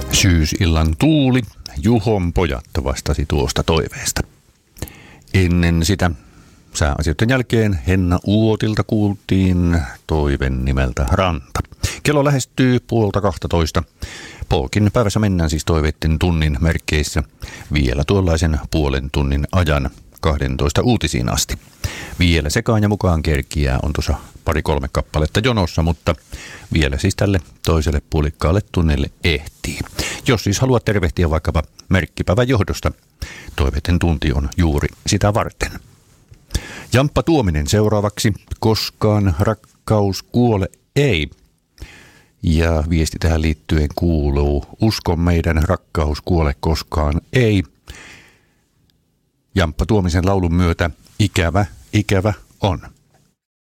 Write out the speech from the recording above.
Syysillan tuuli, Juhon pojat vastasi tuosta toiveesta. Ennen sitä sääasioiden jälkeen Henna Uotilta kuultiin toive nimeltä Ranta. Kello lähestyy 11:30. Polkin päivässä mennään siis toiveiden tunnin merkkeissä vielä tuollaisen puolen tunnin ajan 12 uutisiin asti. Vielä sekaan ja mukaan kerkiää on tuossa 2-3 kappaletta jonossa, mutta vielä siis tälle toiselle puolikkaalle tunnille ehtii. Jos siis haluat tervehtiä vaikkapa merkkipäivän johdosta, toiveiden tunti on juuri sitä varten. Jamppa Tuominen seuraavaksi. Koskaan rakkaus kuole ei. Ja viesti tähän liittyen kuuluu: usko meidän rakkaus kuole koskaan ei. Jamppa Tuomisen laulun myötä ikävä on.